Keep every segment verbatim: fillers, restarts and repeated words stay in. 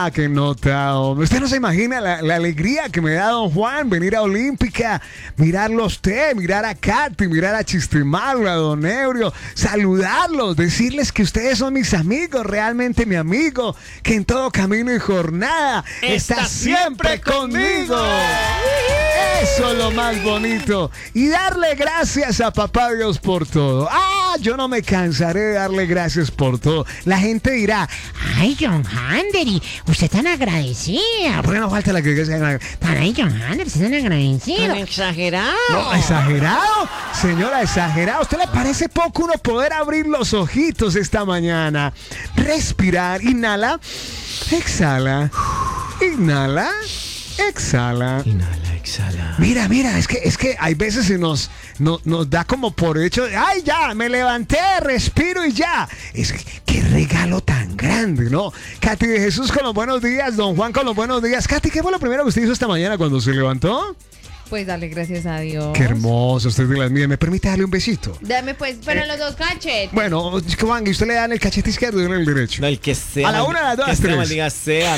Ah, qué nota, hombre. Usted no se imagina la, la alegría que me da don Juan venir a Olímpica, mirarlo a usted, mirar a Katy, mirar a Chistimalo, a don Eurio, saludarlos, decirles que ustedes son mis amigos, realmente mi amigo, que en todo camino y jornada está, está siempre, siempre conmigo. conmigo. Eso es lo más bonito. Y darle gracias a papá Dios por todo. Ah, yo no me cansaré de darle gracias por todo. La gente dirá, ay, John Handeri, usted tan agradecida. ¿Por qué no falta la que diga? Ay, John Handeri, usted tan agradecido. Tan exagerado. No, exagerado. Señora, exagerado. ¿A usted le parece poco uno poder abrir los ojitos esta mañana? Respirar, inhala, exhala, inhala, exhala. Inhala, exhala. Mira, mira, es que, es que hay veces se nos, no, nos da como por hecho, ay, ya, me levanté, respiro y ya. Es que, qué regalo tan grande, ¿no? Katy de Jesús con los buenos días, don Juan con los buenos días. Katy, ¿qué fue lo primero que usted hizo esta mañana cuando se levantó? Pues darle gracias a Dios. Qué hermoso, usted de las mías. ¿Me permite darle un besito? Dame pues, pero eh, los dos cachetes. Bueno, Juan, y usted le da en el cachete izquierdo y en el derecho. No, el que sea. A la una, a las dos, a las tres. Que sea.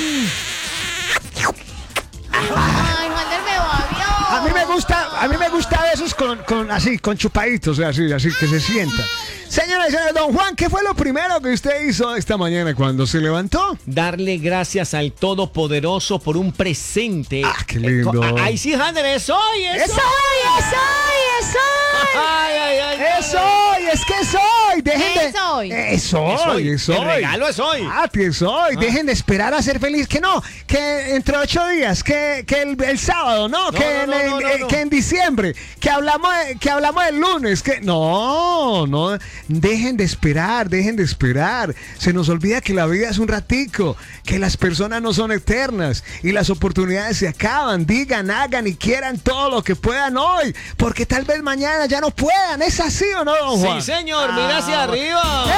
Ay, Wander me babió. A mí me gusta, a mí me gusta esos con, con así, con chupaditos, o sea, así, así, que se sienta. Señoras y señores, don Juan, ¿qué fue lo primero que usted hizo esta mañana cuando se levantó? Darle gracias al Todopoderoso por un presente. Ah, qué lindo. Eh, ay, sí, Hander, eso hoy, eso. ¡Es hoy, es hoy, es hoy! Ay, ay, ay. ¡Es hoy, es que es hoy! Dejen de... Es hoy. Es hoy, es hoy. El regalo es hoy. Ah, es hoy. Ah. Dejen de esperar a ser feliz. Que no, que entre ocho días, que, que el, el sábado, ¿no? No, que, no, en, no, no, eh, no. que en diciembre, que hablamos, de, que hablamos el lunes, que... No, no, dejen de esperar, dejen de esperar. Se nos olvida que la vida es un ratico, que las personas no son eternas y las oportunidades se acaban. Digan, hagan y quieran todo lo que puedan hoy, porque tal vez mañana ya no puedan. ¿Es así o no, don Juan? Sí, señor, mira hacia arriba.